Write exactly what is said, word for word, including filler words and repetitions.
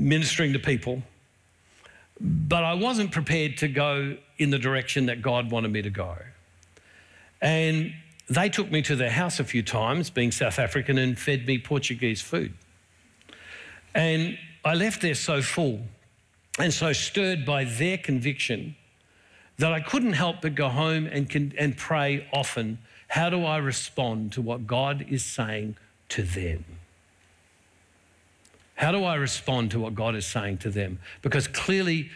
ministering to people, but I wasn't prepared to go in the direction that God wanted me to go. And they took me to their house a few times, being South African, and fed me Portuguese food. And I left there so full and so stirred by their conviction that I couldn't help but go home and, can, and pray often, how do I respond to what God is saying to them? How do I respond to what God is saying to them? Because clearly